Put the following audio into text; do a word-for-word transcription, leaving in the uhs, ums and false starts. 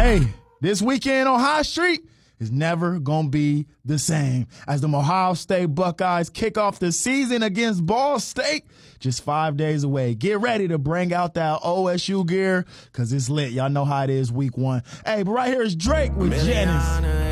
Hey, this weekend on High Street is never going to be the same as the Ohio State Buckeyes kick off the season against Ball State just five days away. Get ready to bring out that O S U gear because it's lit. Y'all know how it is week one. Hey, but right here is Drake with Janice.